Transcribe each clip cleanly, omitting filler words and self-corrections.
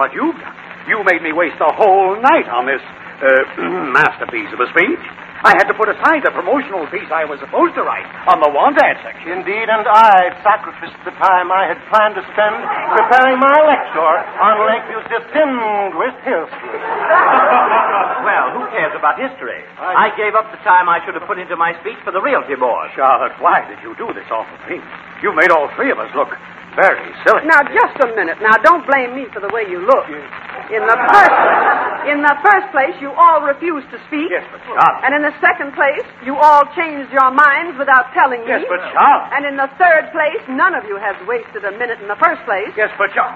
what you've done. You made me waste a whole night on this masterpiece of a speech. I had to put aside the promotional piece I was supposed to write on the want ad section. Indeed, and I sacrificed the time I had planned to spend preparing my lecture on Lakeview's distinguished history. Well, who cares about history? I gave up the time I should have put into my speech for the realty board. Charlotte, why did you do this awful thing? You made all three of us look very silly. Now, just a minute. Now, don't blame me for the way you look. In the first place, you all refused to speak. Yes, but Charlotte. And in the second place, you all changed your minds without telling me. Yes, but Charlotte. And in the third place, none of you has wasted a minute in the first place. Yes, but Charlotte.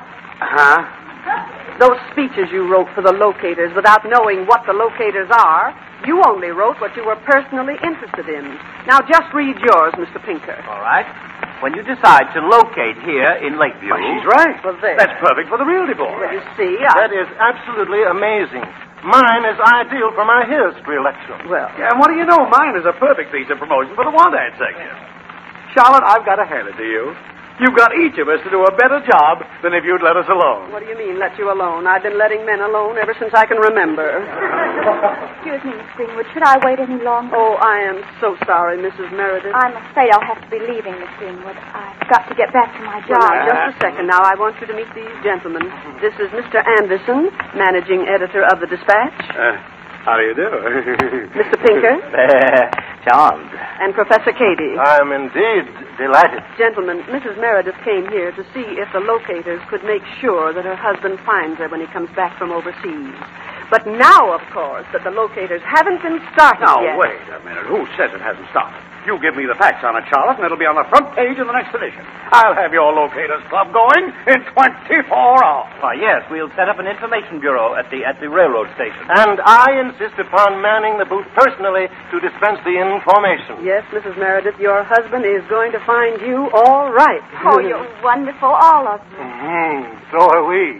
Those speeches you wrote for the locators without knowing what the locators are, you only wrote what you were personally interested in. Now, just read yours, Mr. Pinker. All right. When you decide to locate here in Lakeview... Well, she's right. Well, there. That's perfect for the realty board. Well, you see, That is absolutely amazing. Mine is ideal for my history lecture. Well, Yeah, and what do you know? Mine is a perfect piece of promotion for the want ad section. Charlotte, I've got to hand it to you. You've got each of us to do a better job than if you'd let us alone. what do you mean, let you alone? I've been letting men alone ever since I can remember. Excuse me, Miss Greenwood. Should I wait any longer? Oh, I am so sorry, Mrs. Meredith. I'm afraid I'll have to be leaving, Miss Greenwood. I've got to get back to my Well, job. now, just a second. Now, I want you to meet these gentlemen. This is Mr. Anderson, managing editor of the Dispatch. How do you do? Mr. Pinker. Charmed. And Professor Cady. I'm indeed delighted. Gentlemen, Mrs. Meredith came here to see if the locators could make sure that her husband finds her when he comes back from overseas. But now, of course, that the locators haven't been started Now, yet. wait a minute. Who says it hasn't started? You give me the facts on it, Charlotte, and it'll be on the front page of the next edition. I'll have your Locators Club going in 24 hours. Why, yes, we'll set up an information bureau at the railroad station. And I insist upon manning the booth personally to dispense the information. Yes, Mrs. Meredith, your husband is going to find you all right. Oh, you're wonderful, all of you. So are we.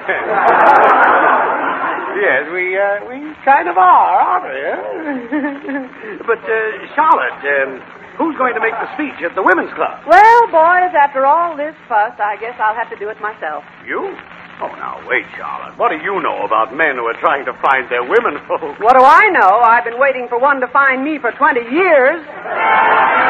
Yes, we kind of are, aren't we? But, Charlotte, who's going to make the speech at the Women's Club? Well, boys, after all this fuss, I guess I'll have to do it myself. You? Oh, now, wait, Charlotte. What do you know about men who are trying to find their women folk? What do I know? I've been waiting for one to find me for 20 years.